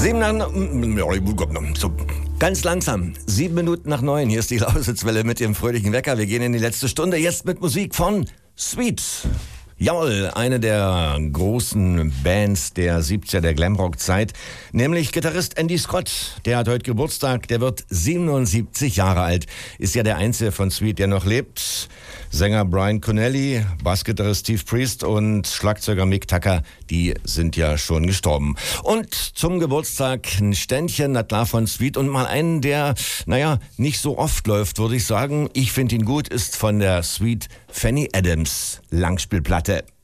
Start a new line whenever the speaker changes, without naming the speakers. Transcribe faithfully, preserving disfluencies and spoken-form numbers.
Sieben nach, so, ganz langsam. Sieben Minuten nach neun. Hier ist die Lausitzwelle mit dem fröhlichen Wecker. Wir gehen in die letzte Stunde. Jetzt mit Musik von Sweet. Jawohl, eine der großen Bands der siebziger, der Glamrock-Zeit, nämlich Gitarrist Andy Scott. Der hat heute Geburtstag, der wird siebenundsiebzig Jahre alt, ist ja der Einzige von Sweet, der noch lebt. Sänger Brian Connelly, Bassgitarrist Steve Priest und Schlagzeuger Mick Tucker, die sind ja schon gestorben. Und zum Geburtstag ein Ständchen, na klar, von Sweet und mal einen, der, naja, nicht so oft läuft, würde ich sagen. Ich finde ihn gut, ist von der Sweet Fanny Adams Langspielplatte.